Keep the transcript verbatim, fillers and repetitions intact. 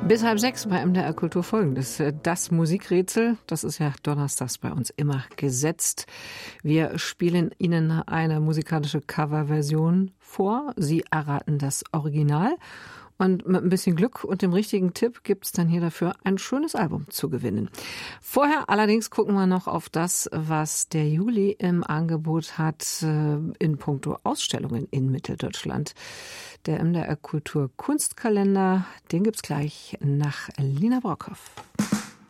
Bis halb sechs bei M D R Kultur folgendes. Das Musikrätsel, das ist ja donnerstags bei uns immer gesetzt. Wir spielen Ihnen eine musikalische Coverversion vor. Sie erraten das Original. Und mit ein bisschen Glück und dem richtigen Tipp gibt's dann hier dafür ein schönes Album zu gewinnen. Vorher allerdings gucken wir noch auf das, was der Juli im Angebot hat in puncto Ausstellungen in Mitteldeutschland. Der M D R Kultur Kunstkalender, den gibt's gleich nach Lina Brockhoff.